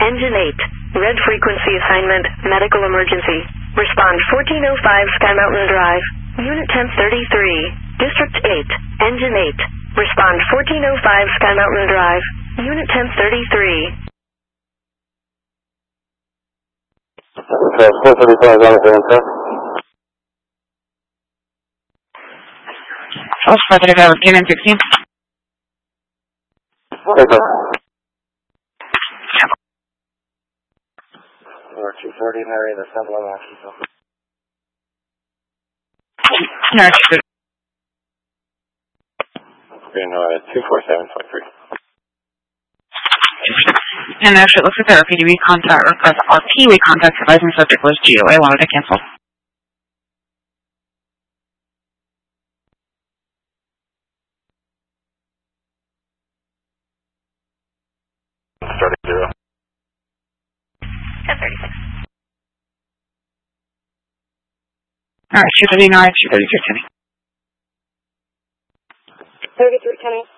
Engine 8. Red frequency assignment, medical emergency. Respond 1405 Sky Mountain Drive. Unit 1033. District 8. Engine 8. Respond 1405 Sky Mountain Drive. Unit 1033. Okay, 435 on the answer. False positive, Unit 16. Okay. Or 240, Mary, the 711 Washington. No, No, 247.3. and actually, it looks like the RPDB contact, or RPWay contact advising subject was GOA. Wanted to cancel. Starting 0. 1036. Alright, 239, 233, 33, Kenny.